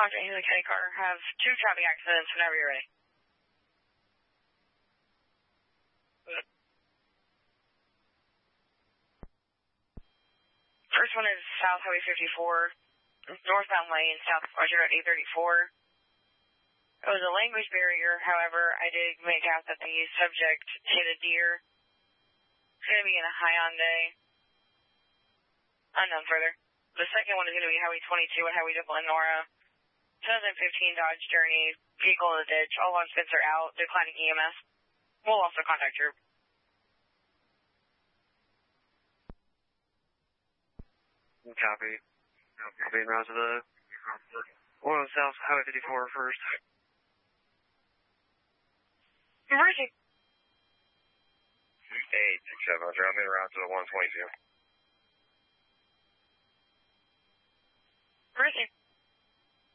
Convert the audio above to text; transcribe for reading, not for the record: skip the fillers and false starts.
Contact Haley County car. Have 2 traffic accidents whenever you're ready. First one is South Highway 54, northbound lane, south of Road 834. It was a language barrier, however, I did make out that the subject hit a deer. It's going to be in a Hyundai. Unknown further. The second one is going to be Highway 22 and Highway Double Nora. 2015 Dodge Journey, vehicle in the ditch, all occupants are out, declining EMS. We'll also contact your... Copy. I'll be en route to the Oil South Highway 54 first. Emergency. 867, Roger. I'm en route to the 122. Emergency.